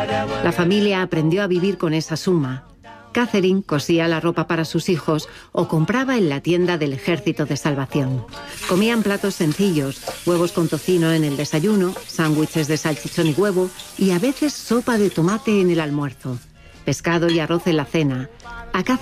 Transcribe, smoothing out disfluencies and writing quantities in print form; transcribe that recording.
La familia aprendió a vivir con esa suma. Catherine cosía la ropa para sus hijos o compraba en la tienda del Ejército de Salvación. Comían platos sencillos, huevos con tocino en el desayuno, sándwiches de salchichón y huevo y a veces sopa de tomate en el almuerzo, pescado y arroz en la cena. A